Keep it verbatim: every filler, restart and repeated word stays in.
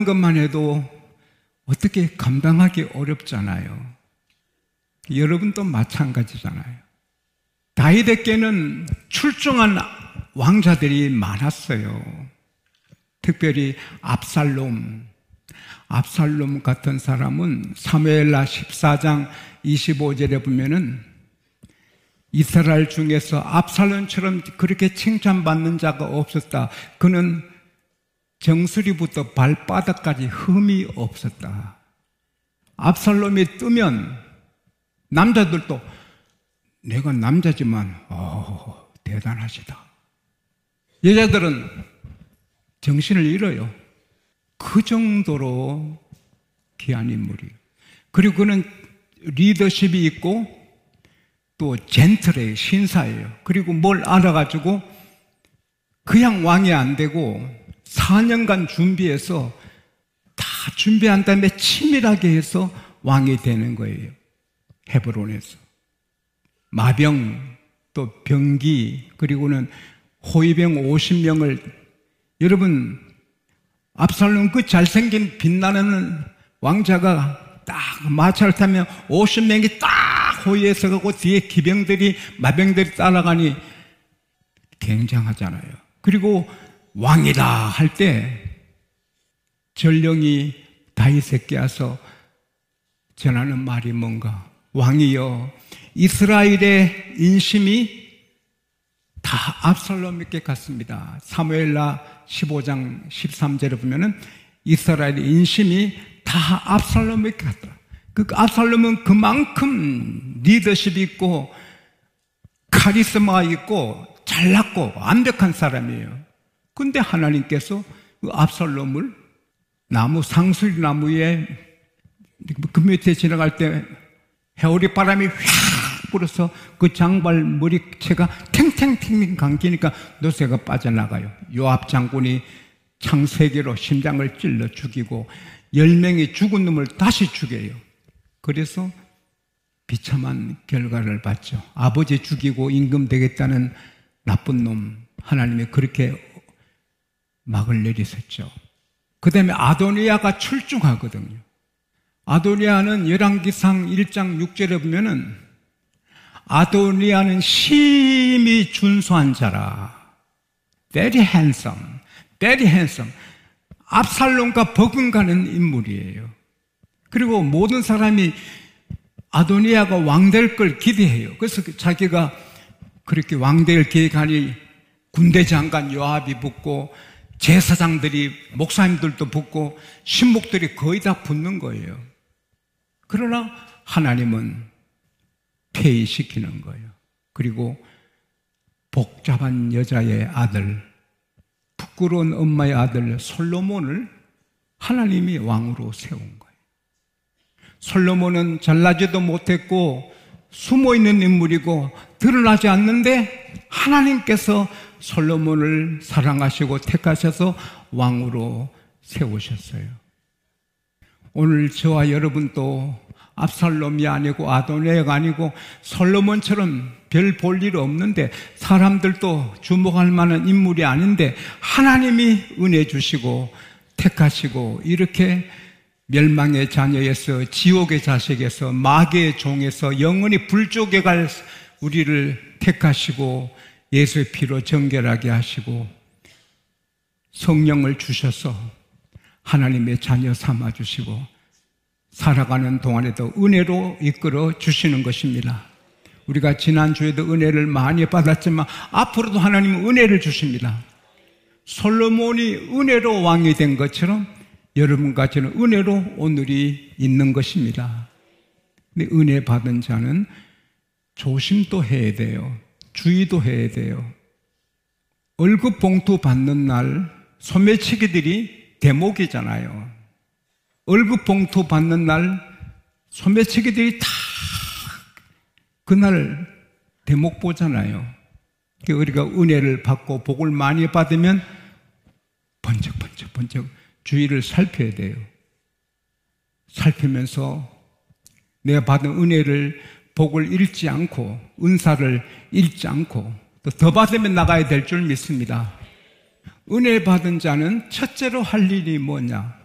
것만 해도 어떻게 감당하기 어렵잖아요. 여러분도 마찬가지잖아요. 다윗에게는 출중한 왕자들이 많았어요. 특별히 압살롬. 압살롬 같은 사람은 사무엘하 십사 장 이십오 절에 보면은 이스라엘 중에서 압살롬처럼 그렇게 칭찬받는 자가 없었다. 그는 정수리부터 발바닥까지 흠이 없었다. 압살롬이 뜨면 남자들도 내가 남자지만 오, 대단하시다. 여자들은 정신을 잃어요. 그 정도로 귀한 인물이에요. 그리고 그는 리더십이 있고 또 젠틀해요. 신사예요. 그리고 뭘 알아가지고 그냥 왕이 안 되고 사 년간 준비해서 다 준비한 다음에 치밀하게 해서 왕이 되는 거예요. 헤브론에서. 마병, 또 병기, 그리고는 호위병 오십 명을, 여러분, 압살롬 그 잘생긴 빛나는 왕자가 딱 마차를 타면 오십 명이 딱 호위해서 가고 뒤에 기병들이, 마병들이 따라가니 굉장하잖아요. 그리고 왕이다 할 때 전령이 다윗에게 와서 전하는 말이 뭔가? 왕이여, 이스라엘의 인심이 다 압살롬에게 갔습니다. 사무엘하 십오 장 십삼 절에 보면은 이스라엘의 인심이 다 압살롬에게 갔더라. 그 압살롬은 그만큼 리더십이 있고 카리스마가 있고 잘났고 완벽한 사람이에요. 근데 하나님께서 그 압살롬을 나무, 상수리 나무에 그 밑에 지나갈 때 해오리 바람이 휙 불어서 그 장발 머리채가 탱탱탱 감기니까 노새가 빠져나가요. 요압 장군이 창 세 개로 심장을 찔러 죽이고 열 명이 죽은 놈을 다시 죽여요. 그래서 비참한 결과를 봤죠. 아버지 죽이고 임금 되겠다는 나쁜 놈, 하나님이 그렇게 막을 내리셨죠. 그 다음에 아도니아가 출중하거든요. 아도니아는 열왕기상 일 장 육 절에 보면은 아도니아는 심히 준수한 자라. Very handsome, very handsome. 압살롬과 버금가는 인물이에요. 그리고 모든 사람이 아도니아가 왕될 걸 기대해요. 그래서 자기가 그렇게 왕될 계획하니 군대 장관 요압이 붙고 제사장들이, 목사님들도 붙고 신복들이 거의 다 붙는 거예요. 그러나 하나님은 폐위시키는 거예요. 그리고 복잡한 여자의 아들, 부끄러운 엄마의 아들 솔로몬을 하나님이 왕으로 세운 거예요. 솔로몬은 잘나지도 못했고 숨어있는 인물이고 드러나지 않는데 하나님께서 솔로몬을 사랑하시고 택하셔서 왕으로 세우셨어요. 오늘 저와 여러분도 압살롬이 아니고 아도니아가 아니고 솔로몬처럼 별 볼 일 없는데 사람들도 주목할 만한 인물이 아닌데 하나님이 은혜 주시고 택하시고 이렇게 멸망의 자녀에서 지옥의 자식에서 마귀의 종에서 영원히 불쪽에 갈 우리를 택하시고 예수의 피로 정결하게 하시고 성령을 주셔서 하나님의 자녀 삼아 주시고 살아가는 동안에도 은혜로 이끌어 주시는 것입니다. 우리가 지난주에도 은혜를 많이 받았지만 앞으로도 하나님은 은혜를 주십니다. 솔로몬이 은혜로 왕이 된 것처럼 여러분과 저는 은혜로 오늘이 있는 것입니다. 근데 은혜 받은 자는 조심도 해야 돼요. 주의도 해야 돼요. 월급 봉투 받는 날 소매치기들이 대목이잖아요. 월급 봉투 받는 날 소매치기들이 다 그날 대목 보잖아요. 우리가 은혜를 받고 복을 많이 받으면 번쩍 번쩍 번쩍 주위를 살펴야 돼요. 살피면서 내가 받은 은혜를, 복을 잃지 않고 은사를 잃지 않고 또 더 받으면 나가야 될 줄 믿습니다. 은혜 받은 자는 첫째로 할 일이 뭐냐?